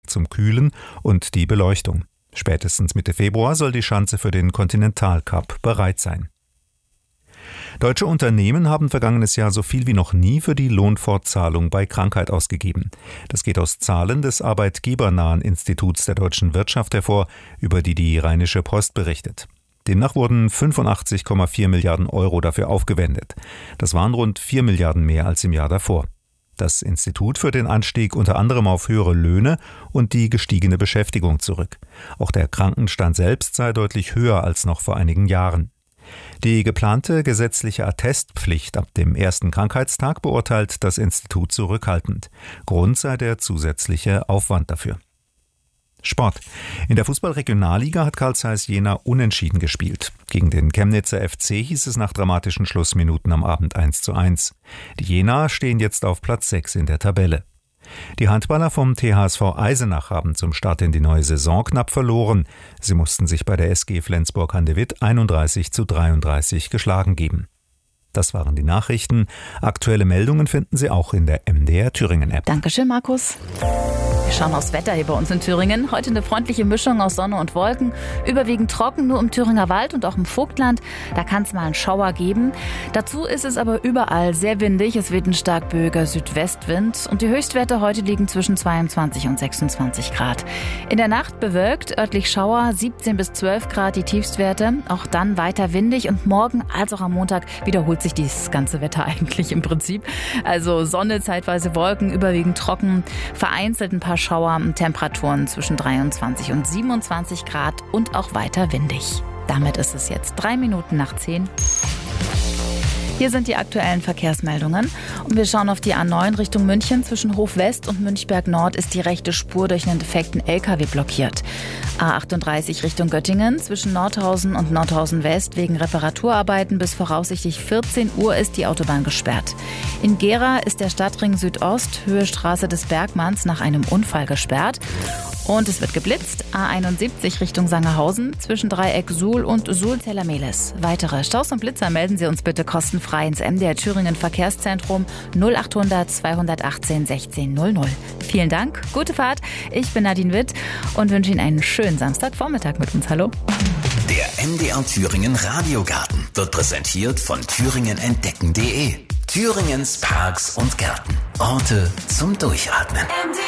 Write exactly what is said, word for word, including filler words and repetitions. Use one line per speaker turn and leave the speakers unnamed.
zum Kühlen und die Beleuchtung. Spätestens Mitte Februar soll die Schanze für den Continental-Cup bereit sein. Deutsche Unternehmen haben vergangenes Jahr so viel wie noch nie für die Lohnfortzahlung bei Krankheit ausgegeben. Das geht aus Zahlen des Arbeitgebernahen Instituts der deutschen Wirtschaft hervor, über die die Rheinische Post berichtet. Demnach wurden fünfundachtzig Komma vier Milliarden Euro dafür aufgewendet. Das waren rund vier Milliarden mehr als im Jahr davor. Das Institut führt den Anstieg unter anderem auf höhere Löhne und die gestiegene Beschäftigung zurück. Auch der Krankenstand selbst sei deutlich höher als noch vor einigen Jahren. Die geplante gesetzliche Attestpflicht ab dem ersten Krankheitstag beurteilt das Institut zurückhaltend. Grund sei der zusätzliche Aufwand dafür. Sport. In der Fußball-Regionalliga hat Carl Zeiss Jena unentschieden gespielt. Gegen den Chemnitzer F C hieß es nach dramatischen Schlussminuten am Abend eins zu eins. Die Jenaer stehen jetzt auf Platz sechs in der Tabelle. Die Handballer vom T H S V Eisenach haben zum Start in die neue Saison knapp verloren. Sie mussten sich bei der S G Flensburg-Handewitt einunddreißig zu dreiunddreißig geschlagen geben. Das waren die Nachrichten. Aktuelle Meldungen finden Sie auch in der M D R Thüringen-App.
Dankeschön, Markus. Wir schauen aufs Wetter hier bei uns in Thüringen. Heute eine freundliche Mischung aus Sonne und Wolken. Überwiegend trocken, nur im Thüringer Wald und auch im Vogtland. Da kann es mal einen Schauer geben. Dazu ist es aber überall sehr windig. Es weht ein stark böiger Südwestwind. Und die Höchstwerte heute liegen zwischen zweiundzwanzig und sechsundzwanzig Grad. In der Nacht bewölkt, örtlich Schauer, siebzehn bis zwölf Grad die Tiefstwerte. Auch dann weiter windig. Und morgen als auch am Montag wiederholt sich dieses ganze Wetter eigentlich im Prinzip. Also Sonne, zeitweise Wolken, überwiegend trocken, vereinzelt ein paar Schauer, Temperaturen zwischen dreiundzwanzig und siebenundzwanzig Grad und auch weiter windig. Damit ist es jetzt drei Minuten nach zehn. Hier sind die aktuellen Verkehrsmeldungen und wir schauen auf die A neun Richtung München. Zwischen Hof West und Münchberg Nord ist die rechte Spur durch einen defekten L K W blockiert. A achtunddreißig Richtung Göttingen. Zwischen Nordhausen und Nordhausen West wegen Reparaturarbeiten bis voraussichtlich vierzehn Uhr ist die Autobahn gesperrt. In Gera ist der Stadtring Südost, Höhe Straße des Bergmanns, nach einem Unfall gesperrt. Und es wird geblitzt. A einundsiebzig Richtung Sangerhausen zwischen Dreieck Suhl und Suhl-Zellermeles. Weitere Staus und Blitzer melden Sie uns bitte kostenfrei ins M D R Thüringen Verkehrszentrum null achthundert zweihundertachtzehn sechzehn null null. Vielen Dank, gute Fahrt. Ich bin Nadine Witt und wünsche Ihnen einen schönen Samstagvormittag mit uns. Hallo.
Der M D R Thüringen Radiogarten wird präsentiert von thüringen entdecken punkt de. Thüringens Parks und Gärten. Orte zum Durchatmen.